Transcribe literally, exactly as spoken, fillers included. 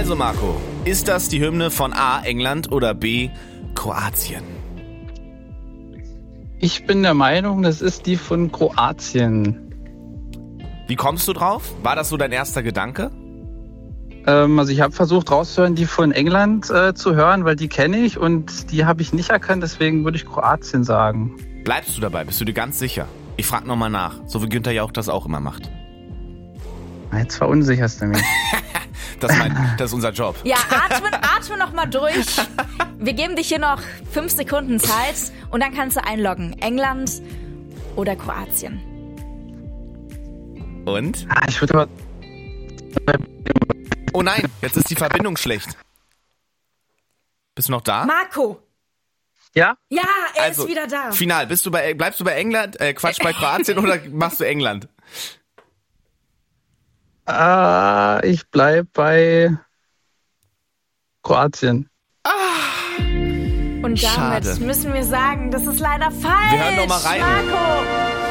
Also Marco, ist das die Hymne von A, England oder B, Kroatien? Ich bin der Meinung, das ist die von Kroatien. Wie kommst du drauf? War das so dein erster Gedanke? Ähm, also ich habe versucht rauszuhören, die von England äh, zu hören, weil die kenne ich und die habe ich nicht erkannt, deswegen würde ich Kroatien sagen. Bleibst du dabei? Bist du dir ganz sicher? Ich frage nochmal nach, so wie Günther Jauch das auch immer macht. Jetzt verunsicherst du mich. Das, mein, das ist unser Job. Ja, atme, atme noch mal durch. Wir geben dich hier noch fünf Sekunden Zeit und dann kannst du einloggen. England oder Kroatien? Und? Ah, ich würde aber... Oh nein, jetzt ist die Verbindung schlecht. Bist du noch da? Marco! Ja? Ja, er Also, ist wieder da. Final, bist du bei, bleibst du bei England, äh, Quatsch, bei Kroatien oder machst du England? Ah, ich bleib bei Kroatien. Und damit Schade. müssen wir sagen, das ist leider falsch. Wir hören noch mal rein. Marco!